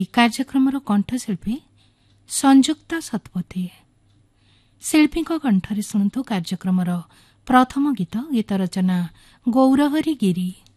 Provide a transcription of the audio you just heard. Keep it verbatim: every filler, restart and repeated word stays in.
କାର୍ଯ୍ୟକ୍ରମର କଣ୍ଠଶିଳ୍ପୀ ସଂଯୁକ୍ତା ଶତପଥୀ। ଶିଳ୍ପୀଙ୍କ କଣ୍ଠରେ ଶୁଣନ୍ତୁ କାର୍ଯ୍ୟକ୍ରମର ପ୍ରଥମ ଗୀତ। ଗୀତ ରଚନା ଗୌରହରି ଗିରି।